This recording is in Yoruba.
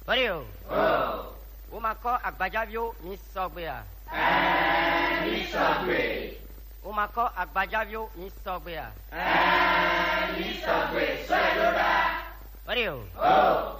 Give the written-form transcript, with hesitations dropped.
Bariyo. O ma ko agbajavio ni sogbe a. Ni sogbe. O ma ko agbajavio ni sogbe a. Ni sogbe. So e lo da. Bariyo.